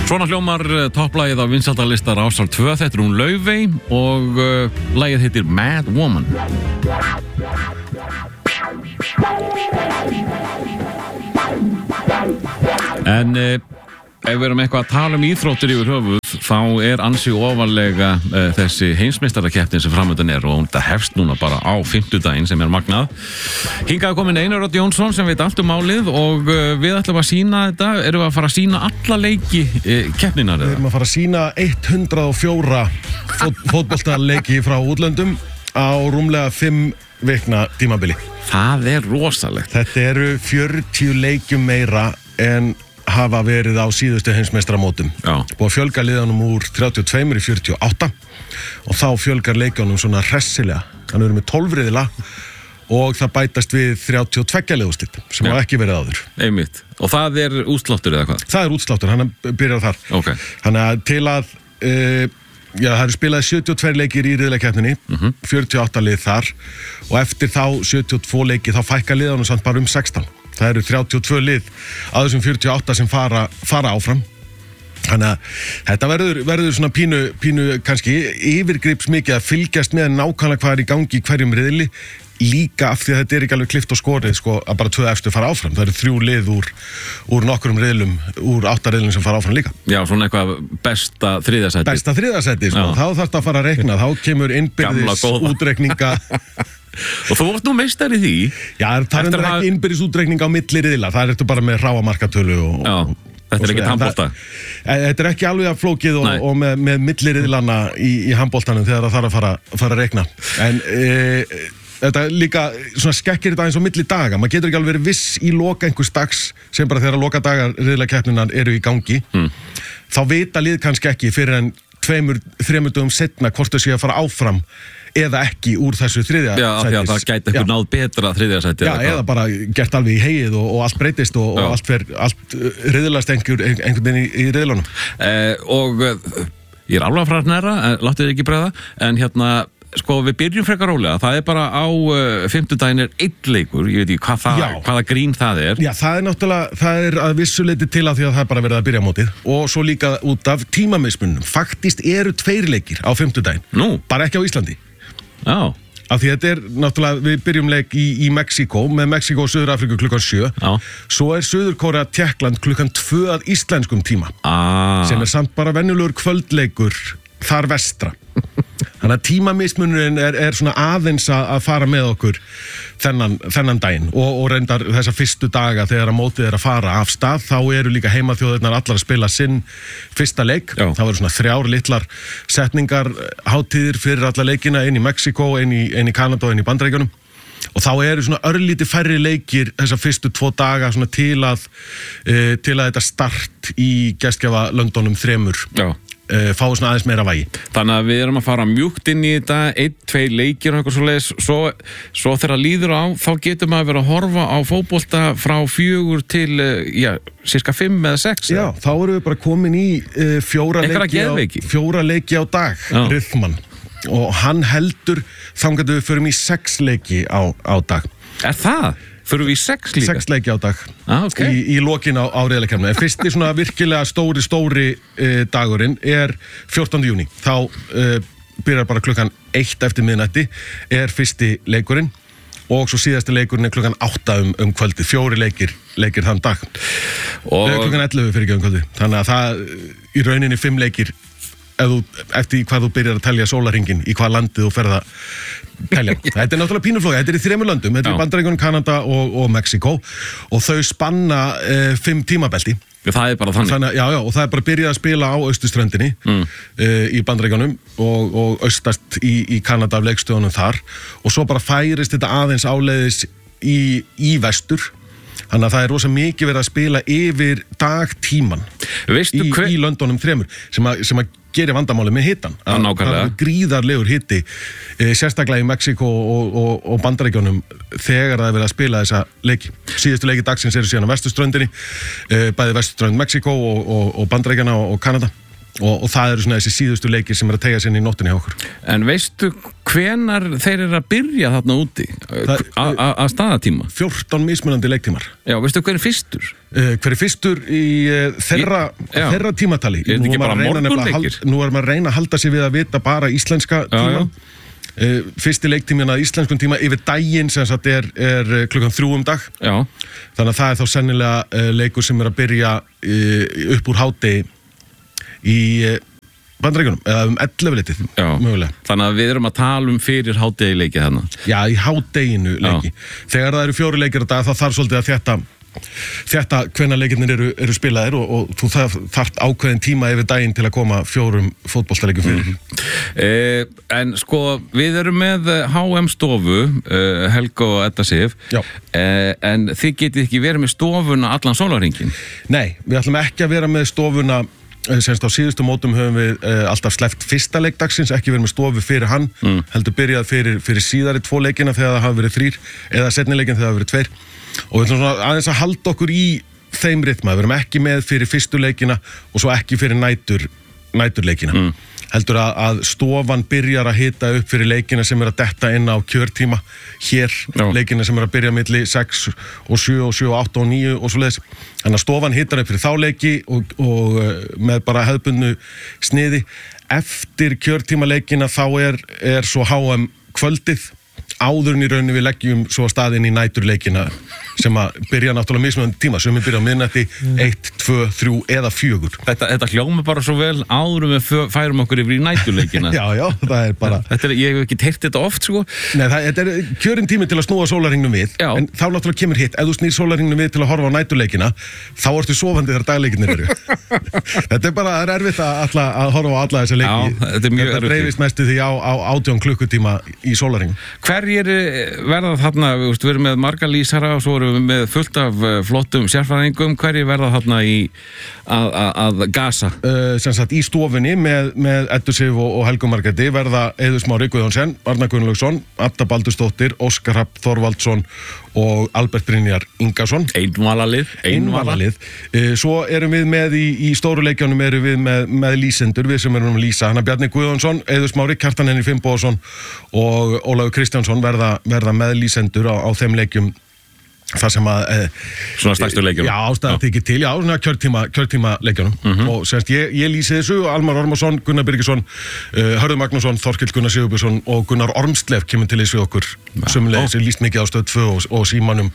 Svona hljómar topplagið á vinsældarlista Rásar 2, þetta hún Laufey og lagið heitir Mad Woman. En ef við erum eitthvað að tala íþróttir yfir höfuð, þá ansi ofarlega þessi heimsmeistarakeppnin sem framöndan og það hefst núna bara á fimmtudaginn sem magnað. Hingað komin Einar Örn Jónsson sem veit allt málið og við ætlum að sýna þetta. Erum við að fara að sýna alla leiki keppninar? Við erum að fara að sýna 104 fótboltaleiki frá útlöndum á rúmlega 5 vikna tímabili. Það rosalegt. Þetta eru 40 leikjum meira en hafa verið á síðustu heimsmeistaramótum. Búið að fjölga liðanum úr 32 í 48 og þá fjölgar leikjunum svona hressilega. Þannig erum við 12 riðla og það bætast við 32 liðúrslit sem hafa ekki verið áður. Einmitt. Og það útsláttur eða hvað? Það útsláttur, hann byrjar þar. Okay. Þannig að til að það eru spilaði 72 leikir í riðlakeppninni, 48 lið þar og eftir þá 72 leiki þá fækka liðanum samt bara 16. Það eru 32 lið að þessum 48 sem fara áfram. Þannig að þetta verður svona pínu kannski yfirgrips mikið að fylgjast með nákvæmlega hvað í gangi í hverjum riðli, líka af því að þetta ekki alveg klippt og skorið að bara 2 efstu fara áfram. Það eru 3 lið úr nokkrum riðlum, úr 8 riðlum sem fara áfram líka. Já, svona eitthvað besta þriðasæti. Besta þriðasæti, þá þarf þetta að fara að reikna, þá kemur innbyrðis útreikninga. Og þú vart nú meistari í því? Já, það er ekki innbyrðis útreikning á milli riðla, það ertu bara með hráa markatölu og þetta ekki handbolta? Þetta ekki alveg að flókið og með milli riðlana í handboltanum þegar það þarf að fara að reikna. En þetta líka svona skekkir þetta eins og milli daga. Maður getur ekki alveg verið viss í loka einhvers dags sem bara þegar loka dagar riðlakeppninnar eru í gangi. Þá vita lið kannski ekki fyrir en 2-3 dögum setna hvort þau sé að fara áfram eða ekki úr þessu þriðja sætis. Já, því að það gæti eitthvað náð betra þriðja sæti. Já, eða bara gert alveg í heyið og allt breytist og allt riðlast einhvern veginn í riðlunum. Og ég alveg að fara að næra, láttu þið ekki bregða, en sko við byrjum frekar rólega. Það bara á fimmtudaginn 1 leikur, ég veit ekki hvaða grín það er. Já, það náttúrulega, það að vissuleiti til að því að það bara verið að byrja mótið og svo líka út af tímamismunum. Faktist eru 2 leikir á fimmtudaginn. Nú? Bara ekki á Íslandi. Já. Af því þetta náttúrulega, við byrjum leik í Mexíkó, með Mexíkó og Suður-Afríku klukkan 7. Já. Svo Suður-Kórea Tékkland klukkan 2 að íslenskum tíma. Sem samt bara venjulegur kvöldleikur þar vestra. Þannig að tímamismunurinn er svona aðeins að fara með okkur þennan daginn og reyndar þessa fyrstu daga þegar að mótið að fara af stað, þá eru líka heimaþjóðirnar allar að spila sinn fyrsta leik. Já. Það voru svona 3 litlar setningar hátíðir fyrir alla leikina, inn í Mexíkó, inn í Kanada og inn í Bandaríkjunum. Og þá eru svona örlítið færri leikir þessa fyrstu 2 daga svona til að þetta start í gestgjafa löndunum 3 fáið svona aðeins meira vægi. Þannig að við erum að fara mjúkt inn í þetta, 1-2 leikir og eitthvað svoleiðis, svo þegar líður á, þá getur maður verið að horfa á fótbolta frá 4 til, cirka 5 eða 6. Já, þá erum við bara komin í 4 leiki á dag, Rythman. Og hann heldur þangað við förum í 6 leiki á dag. Er það? Förum við í 6 líka? 6 leiki á dag í lokin á riðlakeppninni. En fyrsti svona virkilega stóri dagurinn er 14. júní. Þá byrjar bara klukkan 1 eftir miðnætti er fyrsti leikurinn og svo síðasti leikurinn er klukkan 8 kvöldi. 4 leikir þann dag. Og klukkan 11 fyrir kvöldi. Þannig að það í rauninni 5 leikir eftir hvað þú byrjar að telja sólarhringinn, í hvað landið þú ferð að telja. Þetta er náttúrulega pínuflókið, þetta er í 3 löndum, þetta er Bandaríkjunum, Kanada og Mexíkó og þau spanna 5 tímabelti. Það bara þannig? Já, og það bara byrjað að spila á austurströndinni í Bandaríkjunum og austast í Kanada af leikstöðunum þar og svo bara færist þetta aðeins áleiðis í vestur. Þannig að það er rosa mikið verið að spila yfir dagtíman í löndunum 3 sem að gerir vandamáli með hitan. Það er gríðarlegur hiti, sérstaklega í Mexíkó og Bandaríkjunum þegar það er verið að spila þessa leiki. Síðustu leiki dagsins eru síðan á vesturströndinni, bæði vesturströnd Mexíkó og Bandaríkjana og Kanada. og það eru svona þessi síðustu leikir sem að tegja sér inn í nóttinni hjá okkur. En veistu hvenar þeir eru að byrja þarna úti að staðatíma? 14 mismunandi leiktímar. Já, veistu hver fyrstur? Hver fyrstur í þeirra tímatali? Er þetta ekki bara morgunleikir? Nú er maður að reyna að halda sig við að vita bara íslenska tíma. Fyrsti leiktíminn að íslenskum tíma yfir daginn sem sagt er klukkan 3 dag. Já. Þannig að það er þá sennilega leikur sem er að byrja upp úr hádegi í Bandaríkjunum, eða 11-leitið mögulega. Þannig að við erum að tala fyrir hádegileiki þarna. Já, í hádeginu leiki. Þegar það eru 4 leikir á dag þá þarf svolítið að þetta hvenær leikirnir eru spilaðir og þú þarft ákveðin tíma yfir daginn til að koma 4 fótboltaleikjum fyrir. En sko, við erum með HM-stofu, Helga og Edda Sif, en þið getið ekki verið með stofuna allan sólarhringinn? Nei, við ætlum ekki að vera með stofuna. Senst á síðustu mótum höfum við alltaf sleppt fyrsta leik dagsins, ekki verið með stofu fyrir hann, heldur byrjað fyrir síðari 2 leikina þegar það hafa verið 3 eða seinni leikin þegar það hafa verið 2 og við ætlum svona aðeins að halda okkur í þeim ritma, við erum ekki með fyrir fyrstu leikina og svo ekki fyrir næturleikina. Heldur að stofan byrjar að hita upp fyrir leikina sem er að detta inn á kjörtíma hér, leikina sem er að byrja milli 6 og 7 og 7 og 8 og 9 og svo leiðis. Þannig að stofan hitar upp fyrir þá leiki og með bara hefðbundnu sniði. Eftir kjörtíma leikina þá er svo HM kvöldið, áðurinn í rauninni við leggjum svo staðinn í næturleikina sem að byrja náttúrulega mismunandi tíma, sem við byrja á miðnætti 1, 2, 3 eða 4. Þetta hljóma bara svo vel áðurum við færum okkur yfir í næturleikina. Já, það er bara... Ég hef ekki heyrt þetta oft, sko. Nei, þetta er kjörinn tími til að snúa sólarhringnum við, en þá náttúrulega kemur hitt. Ef þú snýr sólarhringnum við til að horfa á næturleikina, þá ertu sofandi þegar dagleikinir eru. Þetta er bara, það er erfitt að horfa á alla þessa leiki. Þetta dreifist mestu því á 18 klukkutíma í sólarhringnum. Hverjir verða þarna, við erum með marga lýsara og svo erum við með fullt af flottum sérfræðingum, hverjir verða þarna að gasa? Sem sagt í stofunni með Eddu Sif og Helgu Margréti verða Eiður Smári Guðjónsson, Arnar Gunnlaugsson, Adda Baldursdóttir, Óskar Hrafn Þorvaldsson og Albert Brynjar Ingason. Einvalalið. Svo erum við með í stóru leikjunum erum við með lýsendur, við sem erum að lýsa hana Bjarni Guðjónsson, Eiður Smári, Kjartan Henry Finnbogason og Ólafur Kristjánsson verða með lýsendur á þeim leikjum þar sem að svona stærstu leikjunum. Já, ástæða tekið til, svona kjörtíma leikjunum og semst ég lýsi þessu, Almar Ormarsson, Gunnar Birgisson, Hörður Magnússon, Þorkill Gunnar Sigurbjörnsson og Gunnar Ormstlef kemur til þessu okkur sömulegis, lýst mikið á Stöð 2 og Símanum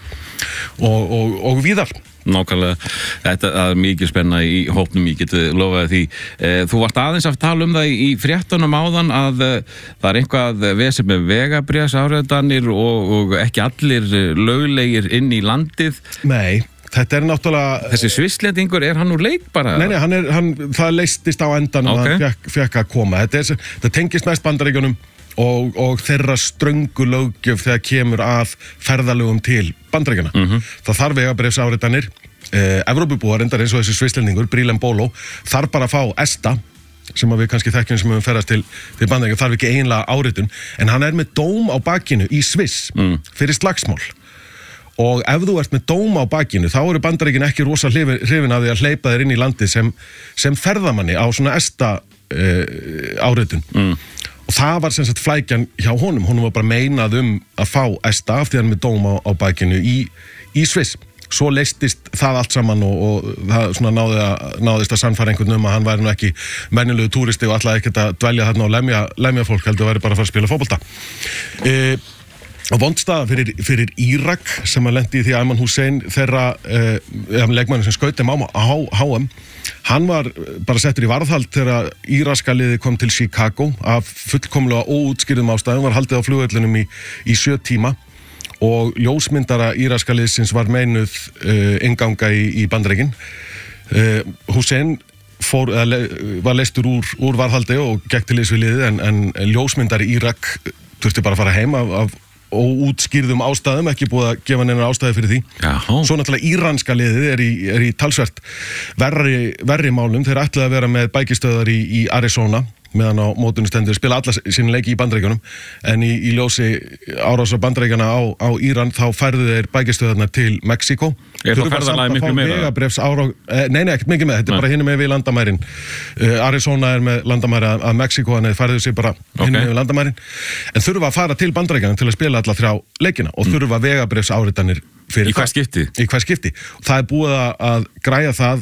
og víðar. Nákvæmlega, þetta er mikið spenna í hópnum, ég geti lofaði því. Þú varst aðeins að tala um það í fréttunum áðan að það er eitthvað vesið með vegabréfsáriðanir og ekki allir löglegir inn í landið. Nei, þetta er náttúrulega... Þessi svisslendingur, er hann úr leik bara? Nei, það leystist á endanum að hann fekk að koma. Þetta tengist mest Bandaríkjunum og þeirra ströngu löggjöf þegar kemur að ferðalögum til Bandaríkjanna. Það þarf vegabréfsáritanir. Evrópubúar endar eins og þessi svisslendingur, Brílen Bóló, þarf bara að fá ESTA, sem við kannski þekkjum sem við ferðast til Bandaríkjanna, þarf ekki eiginlega áritun, en hann er með dóm á bakinu í Sviss fyrir slagsmál. Og ef þú ert með dóm á bakinu, þá eru Bandaríkin ekki rosa hrifin af því að hleypa þér inn í landið sem ferðamanni á svona ESTA áritun. Og það var sem sagt flækjan hjá honum var bara meinað að fá ESTA af því hann með dóm á bakinu í Sviss. Svo leystist það allt saman og það svona náðist að sannfæra einhvern að hann væri nú ekki venjulegu túristi og ætlaði ekkert að dvelja þarna og lemja fólk, heldur væri bara að fara að spila fótbolta. Og vondstaða fyrir Írak sem að lendi í því að Ayman Hussein þeirra leikmanni sem skaut þeim á HM, hann var bara settur í varðhald þegar íraska liði kom til Chicago af fullkomlega óútskýrðum ástæðum, var haldið á flugvöllunum í 7 tíma og ljósmyndara íraska liðsins var meinuð innganga í Bandaríkin. Hussein var leystur úr varðhaldi og gekk til liðs við liðið en ljósmyndari Írak þurfti bara að fara heim af óútskýrðum ástæðum, ekki búið að gefa neina ástæði fyrir því. Svo náttúrulega íranska liðið er í talsvert verri málum. Þeir ætlaði að vera með bækistöðar í Arizona meðan á mótinu stendur, spila alla sín leiki í Bandaríkjunum, en í ljósi árásar Bandaríkjana á Íran þá færðu þeir bækistöðarnar til Mexíkó. Er það ferðalagi miklu meira? Nei, ekkert mikið með, þetta bara hinum með við landamærin. Arizona með landamæri að Mexíkó, en þeir færðu sig bara hinum með við landamærin, en þurfa að fara til Bandaríkjana til að spila alla 3 leikina og þurfa vegabréfsáritanir fyrir Í hvað skipti? Það búið að græja það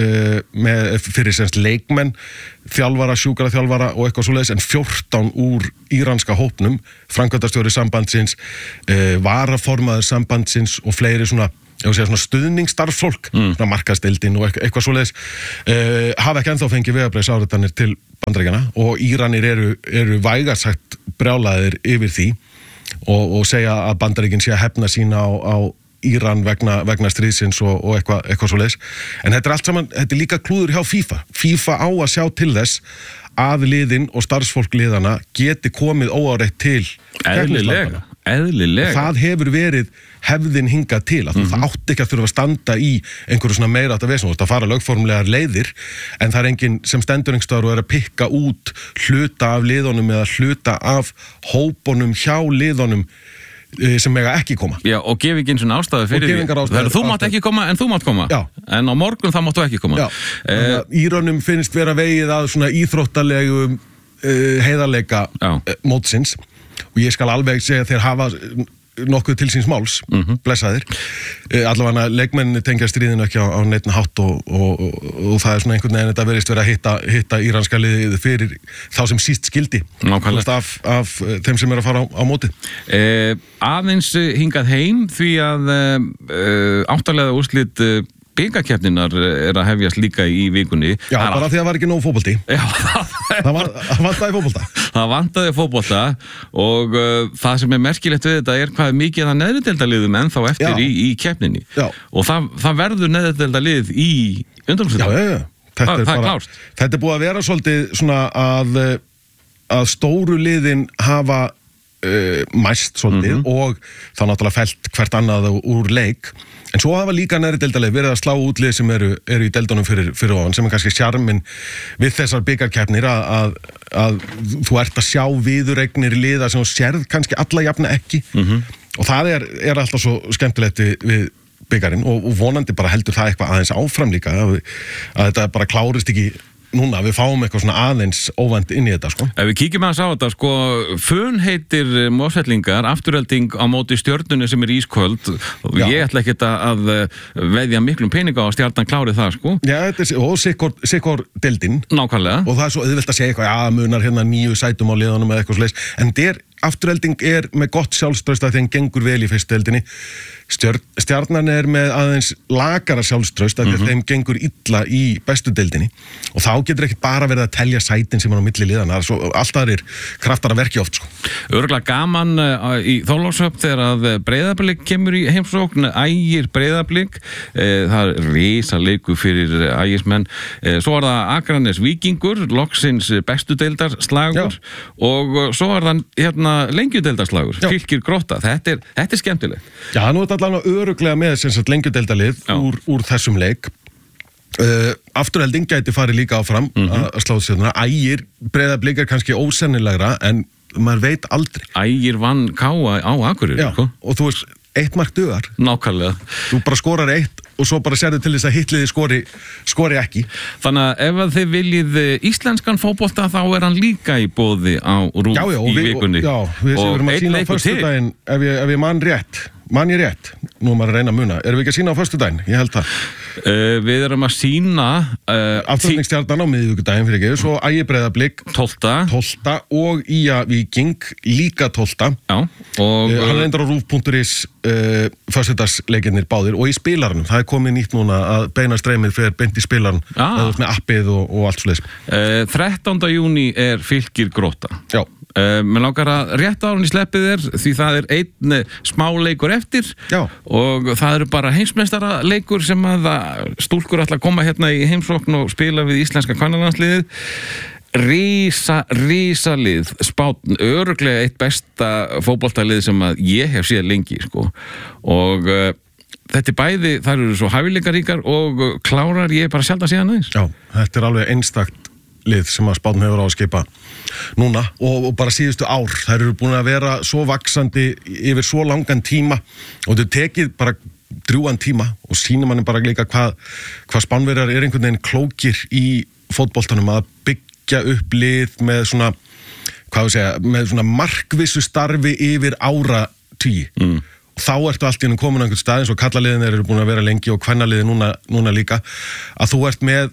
fyrir semst leikmenn, þjálfara, sjúkraþjálfara og eitthvað svoleiðis, en 14 úr íranska hópnum, framkvæmdastjóri sambandsins, varaformaður sambandsins og fleiri svona stuðningsstarfsfólk, svona markaðsdeildin og eitthvað svoleiðis, hafa ekki ennþá fengið vegabréfsáritanir til Bandaríkjanna og Íranir eru vægast sagt brjálaðir yfir því og segja að Bandaríkin sé að hefna sína á Íran vegna stríðsins og eitthvað svoleiðis. En þetta allt saman, þetta líka klúður hjá FIFA. FIFA á að sjá til þess að liðin og starfsfólk liðana geti komið óáreitt til Eðlilega. Það hefur verið hefðin hingað til, að það átti ekki að þurfa að standa í einhverju svona meira átt að vesum, það fara lögformlegar leiðir, en það enginn sem stendur einhverstaðar og að pikka út hluta af liðunum eða hluta af hópunum hjá liðunum sem mega ekki koma. Já, og gefi ekki eins og ástæðu fyrir því. Þú mátt ekki koma en þú mátt koma. Já. En á morgun þá máttu ekki koma. Já. Írönum finnst vera vegið að svona íþróttalegum heiðarleika mótsins og ég skal alveg segja að þeir hafa nokkuð til síns máls, blessaðir. Allavega leikmenni tengja stríðinu ekki á neitt hátt og það er svona einhvern veginn þetta verðist vera að hitta íranska liðið fyrir þá sem síst skildi. Nákvæmlega. Af þeim sem að fara á móti. Aðeins hingað heim því að áttalega úrslit bikarkeppninnar að hefjast líka í vikunni. Já, bara því að það var ekki nóg fótbolti. Já, það vantaði fótbolta. Það vantaði fótbolta og það sem merkilegt við þetta hvað mikið það neðrideildaliðum ennþá eftir í keppninni. Já. Og það verður neðrideildalið í undanúrslitum. Já. Það er klárt. Þetta er búið að vera svolítið svona að stóru liðin hafa mæst svolítið og þá náttúrulega fellt hvert annað úr leik. En svo hafa líka neðri deildarlið verið að slá út lið sem eru í deildunum fyrir ofan, sem kannski sjarminn við þessar bikarkeppnir að þú ert að sjá viðureignir liða sem þú sérð kannski alla jafna ekki og það er alltaf svo skemmtilegt við bikarinn og vonandi bara heldur það eitthvað aðeins áfram líka að þetta bara klárist ekki núna, við fáum eitthvað svona aðeins óvænt inn í þetta, sko. Ef við kíkjum aðeins á þetta, sko, funheitir Mosfellingar, afturhelding á móti Stjörnunni sem ísköld og ég ætla ekkert að veðja miklum peninga á að Stjarnan klári það, sko. Já, og sikkor deildin. Nákvæmlega. Og það er svo auðvelt að segja eitthvað, munar hérna 9 sætum á liðunum eða eitthvað svoleiðis, en afturhelding með gott sjálfstraust að þeim gengur vel í fyrstu deildinni. Stjarnan með aðeins lakara sjálfstraust að þeim gengur illa í bestu deildinni og þá getur ekkert bara verið að telja sætin sem er á milli liðana, alltaf er kraftar að verki oft, sko. Örugglega gaman í Þorlákshöfn þegar að Breiðablik kemur í heimsókn, Ægir Breiðablik, það er risaleikur fyrir ægismenn, svo er það Akranes Víkingur, loksins bestu deildarslagur og svo er það hérna lengjudeildarslagur, Fylkir Grótta, þetta er skemmtilegt. Já, nú er þetta allavega örugglega með lengjudeildarlið úr þessum leik. Afturhelding gæti farið líka áfram að slá þessuna. Ægir Breiðablik er kannski ósennilegra en maður veit aldrei. Ægir vann Káa á Akureyri. Já, og þú veist, 1 mark dugar. Nákvæmlega. Þú bara skorar 1 og svo bara sérðu til þess að hitliði skori ekki. Þannig að ef þið viljið íslenskan fótbolta þá er hann líka í boði á RÚV í vikunni. Já, við erum að sína á föstudaginn ef ég man ég rétt. Nú er maður að reyna að muna. Erum við ekki að sína á föstudaginn? Ég held það. Við erum að sína Afturheldingstjarnan á miðvikudaginn fyrir ekki, svo Ægir Breiðablik 12. og Ía Víking líka 12. Já, og hann reyndar á RÚV.is föstudagsleikirnir báðir og í spilaranum, það er komið nýtt núna að beina streymið fyrir beint í spilaran með appið og allt svoleiðis. 13. júní er Fylkir Grótta. Já. Mér langar að rétt árum í sleppið því það er einn smá leikur eftir. Já. Og það eru bara heimsmeistara leikur sem að stúlkur ætla að koma hérna í heimsókn og spila við íslenska kvennalandsliðið. Rísa lið, Spátn, örugglega eitt besta fótboltalið sem að ég hef séð lengi, sko. Og þetta er bæði, það eru svo hæfileikaríkar og klárar ég bara sjálf að séða næst. Já, þetta er alveg einstakt lið sem að Spánn hefur á að skipa núna og bara síðustu ár. Þær eru búin að vera svo vaxandi yfir svo langan tíma og þau tekið bara drjúgan tíma og sýnir manni bara líka hvað Spánverjar einhvern veginn klókir í fótboltanum að byggja upp lið með svona, með svona markvissu starfi yfir áratugi. Og þá ertu allt í hennu komin á einhvern stað eins og kallaliðin eru búin að vera lengi og kvennaliðin núna líka, að þú ert með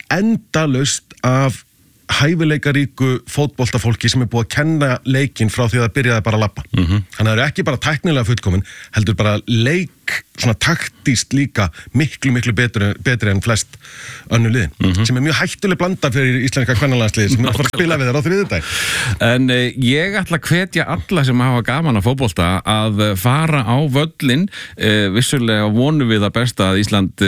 endalaust af hæfileikaríku fótboltafólki sem búið að kenna leikinn frá því að það byrjaði bara að labba. Þannig að það eru ekki bara tæknilega fullkomin, heldur bara leik svona taktíst líka miklu betri en flest önnur liðin, sem mjög hættuleg blanda fyrir íslenska kvennalandsliði sem bara spila við þær á þriðjudag. En ég ætla að hvetja alla sem hafa gaman að fótbolta að fara á völlin, vissulega vonum við að besta að Ísland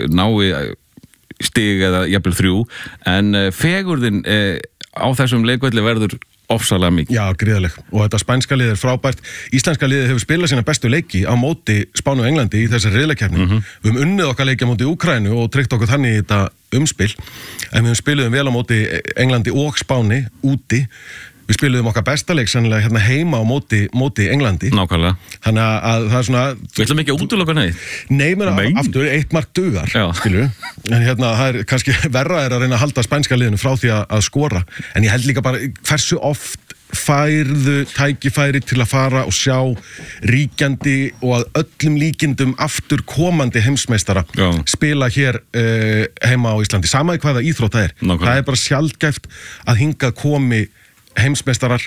nái stig eða jafnvel 3, en fegurðin á þessum leikvelli verður ofsalega mikið. Já, gríðaleg. Og þetta spænska lið frábært. Íslenska liðið hefur spilað sína bestu leiki á móti Spáni og Englandi í þessari riðlakeppni. Við höfum unnið okkar leiki á móti Úkraínu og tryggt okkur þannig í þetta umspil, en við höfum spiluðum vel á móti Englandi og Spáni úti. Við spiluðum okkar besta leik sennilega hérna heima á móti Englandi. Nákvæmlega. Þannig að það er svona... Við ætlum ekki að útiloka neitt. Nei, menn aftur, 1 mark dugar, skilju. En hérna, það er kannski verra að reyna að halda spænska liðinu frá því að skora. En ég held líka bara, hversu oft færðu tækifæri til að fara og sjá ríkjandi og að öllum líkindum aftur komandi heimsmeistara spila hér heima á Íslandi. Sama í hvaða íþrótt það er. Nákvæmlega. Það er bara sjaldgæft að hingað komi heimsmeistarar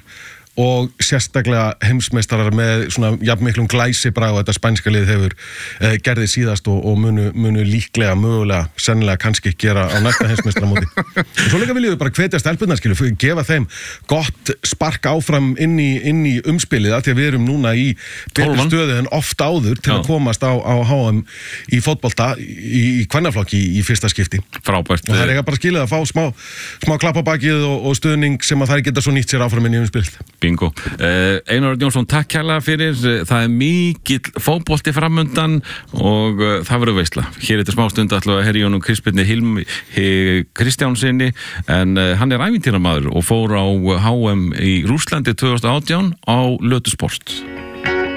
og sérstaklega heimsmeistarar með svona jafnmiklum glæsibrag og þetta spænska lið hefur gerði síðast og munu líklega, mögulega, sennilega kannski gera á næsta heimsmeistaramóti. Og svo líka viljum við bara hvetja stelpurnar, gefa þeim gott spark áfram inn í umspilið, af því að við erum núna í betri stöðu en oft áður til að komast á HM í fótbolta í kvennaflokki í fyrsta skipti. Frábært. Og það er eiga bara skilið að fá smá klapp á bakið og stuðning sem að þær geta svo nýtt sér áfram inn í umspilið. Bingo. Einar Örn Jónsson, takk kærlega fyrir. Það er mikill fótbolti framundan og það verður veisla. Hér eftir smástund ætlum við að heyra í honum Kristbirni Hilmi Kristjánsinni, en hann er ævintýramaður og fór á HM í Rússlandi 2018 á Lötusport.